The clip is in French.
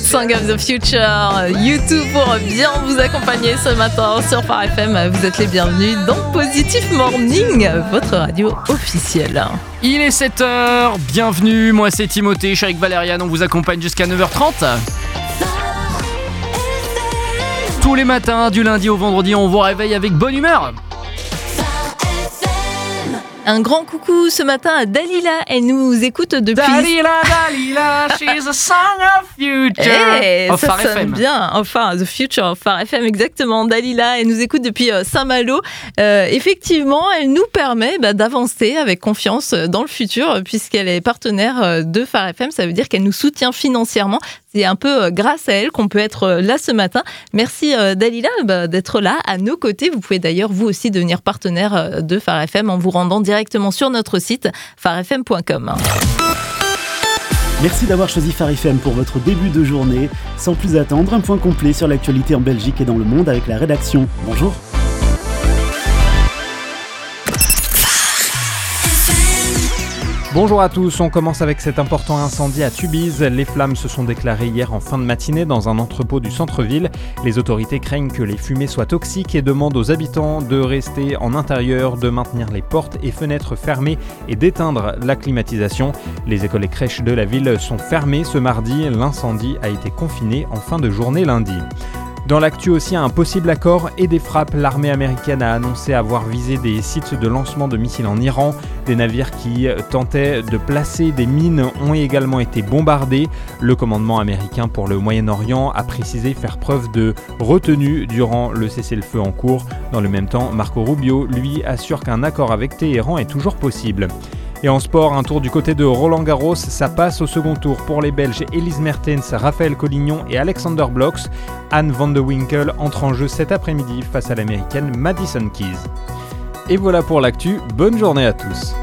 Song of the Future, YouTube pour bien vous accompagner ce matin sur Phare FM. Vous êtes les bienvenus dans Positive Morning, votre radio officielle. Il est 7h, bienvenue, moi c'est Timothée, je suis avec Valériane, on vous accompagne jusqu'à 9h30. Tous les matins, du lundi au vendredi, on vous réveille avec bonne humeur. Un grand coucou ce matin à Dalila, elle nous écoute depuis... Dalila, she's a song of future. Ça Phare sonne FM. bien, enfin, The Future of Phare FM, exactement. Dalila, elle nous écoute depuis Saint-Malo. Effectivement, elle nous permet d'avancer avec confiance dans le futur, puisqu'elle est partenaire de Phare FM. Ça veut dire qu'elle nous soutient financièrement. C'est un peu grâce à elle qu'on peut être là ce matin. Merci Dalila d'être là à nos côtés. Vous pouvez d'ailleurs vous aussi devenir partenaire de Phare FM en vous rendant directement sur notre site pharefm.com. Merci d'avoir choisi Phare FM pour votre début de journée. Sans plus attendre, un point complet sur l'actualité en Belgique et dans le monde avec la rédaction. Bonjour. Bonjour à tous, on commence avec cet important incendie à Tubize. Les flammes se sont déclarées hier en fin de matinée dans un entrepôt du centre-ville. Les autorités craignent que les fumées soient toxiques et demandent aux habitants de rester en intérieur, de maintenir les portes et fenêtres fermées et d'éteindre la climatisation. Les écoles et crèches de la ville sont fermées ce mardi. L'incendie a été confiné en fin de journée lundi. Dans l'actu aussi, un possible accord et des frappes. L'armée américaine a annoncé avoir visé des sites de lancement de missiles en Iran. Des navires qui tentaient de placer des mines ont également été bombardés. Le commandement américain pour le Moyen-Orient a précisé faire preuve de retenue durant le cessez-le-feu en cours. Dans le même temps, Marco Rubio, lui, assure qu'un accord avec Téhéran est toujours possible. Et en sport, un tour du côté de Roland-Garros, ça passe au second tour pour les Belges Elise Mertens, Raphaël Collignon et Alexander Blocks. Anne van de Winkel entre en jeu cet après-midi face à l'américaine Madison Keys. Et voilà pour l'actu, bonne journée à tous.